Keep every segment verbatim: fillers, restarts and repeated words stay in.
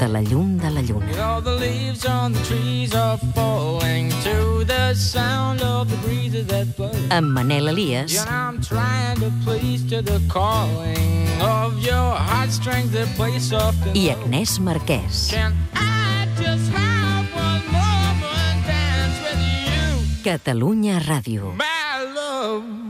sota la llum de la lluna. All the leaves on the trees are falling to the sound of the breezes that blow. Amb Manel Elias. And I'm trying to please to the calling of your heartstrings that play soft and I low. Agnès Marquès. Can I just have one moment dance with you? Catalunya Ràdio. My love.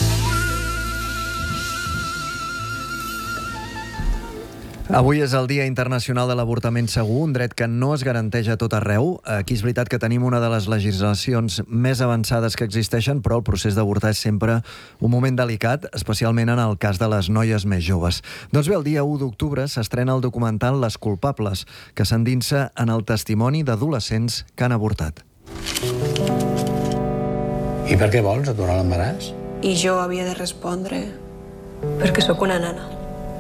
Avui és el Dia Internacional de l'Avortament Segur, un dret que no es garanteix a tot arreu. Aquí és veritat que tenim una de les legislacions més avançades que existeixen, però el procés d'avortar és sempre un moment delicat, especialment en el cas de les noies més joves. Doncs bé, el dia u d'octubre s'estrena el documental Les culpables, que s'endinsa en el testimoni d'adolescents que han avortat. I per què vols aturar l'embaràs? I jo havia de respondre perquè sóc una nana.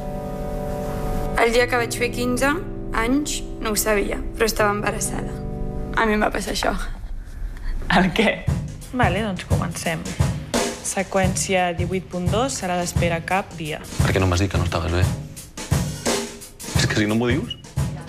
El dia que vaig fer quinze anys no ho sabia, però estava embarassada. A mi em va passar això. El què? Vale, doncs comencem. Seqüència divuit punt dos, serà d'espera cap dia. Per què no m'has dit que no estaves bé? És que si no m'ho dius...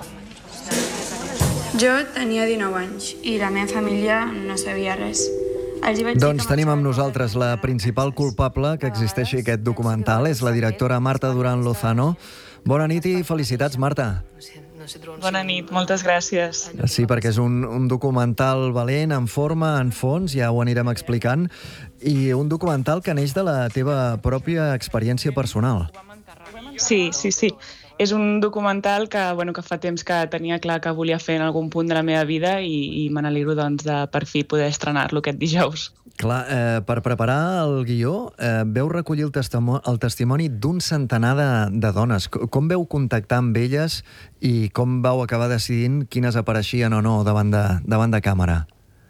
Jo tenia dinou anys i la meva família no sabia res. Doncs tenim amb nosaltres la principal culpable que existeixi aquest documental. És la directora Marta Durán Lozano. Bona nit i felicitats, Marta. Bona nit, moltes gràcies. Sí, perquè és un, un documental valent, en forma, en fons, ja ho anirem explicant, i un documental que neix de la teva pròpia experiència personal. Sí, sí, sí. És un documental que, bueno, que fa temps que tenia clar que volia fer en algun punt de la meva vida i, i me n'alegro doncs, de per fi poder estrenar-lo aquest dijous. Clar, eh, per preparar el guió eh, veu recollir el, testimo el testimoni d'un centenar de, de dones. Com veu contactar amb elles i com vau acabar decidint quines apareixien o no davant de, davant de càmera?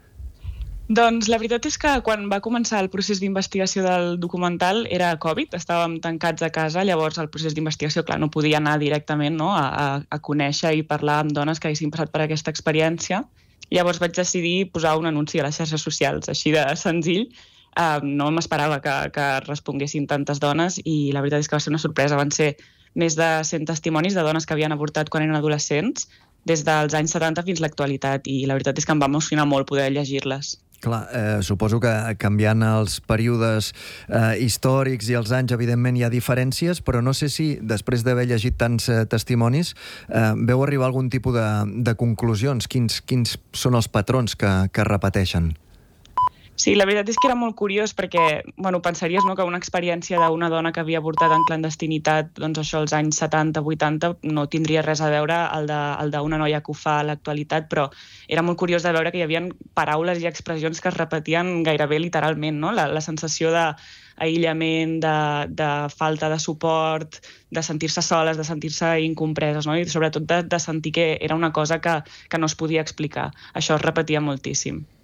Doncs la veritat és que quan va començar el procés d'investigació del documental era Covid, estàvem tancats a casa, llavors el procés d'investigació, clar, no podia anar directament, no, a, a, a conèixer i parlar amb dones que haguessin passat per aquesta experiència. Llavors vaig decidir posar un anunci a les xarxes socials, així de senzill. Uh, no m'esperava que, que responguessin tantes dones i la veritat és que va ser una sorpresa. Van ser més de cent testimonis de dones que havien avortat quan eren adolescents, des dels anys setanta fins a l'actualitat, i la veritat és que em va emocionar molt poder llegir-les. Clar, eh, suposo que canviant els períodes eh, històrics i els anys, evidentment hi ha diferències, però no sé si, després d'haver llegit tants eh, testimonis, eh, veu arribar a algun tipus de, de conclusions. Quins, quins són els patrons que, que repeteixen? Sí, la veritat és que era molt curiós perquè, bueno, pensaries, no, que una experiència d'una dona que havia avortat en clandestinitat, doncs això, als anys setanta vuitanta, no tindria res a veure el d'una noia que ho fa a l'actualitat, però era molt curiós de veure que hi havia paraules i expressions que es repetien gairebé literalment, no? La, la sensació d'aïllament, de, de falta de suport, de sentir-se soles, de sentir-se incompreses, no? I sobretot de, de sentir que era una cosa que, que no es podia explicar. Això es repetia moltíssim.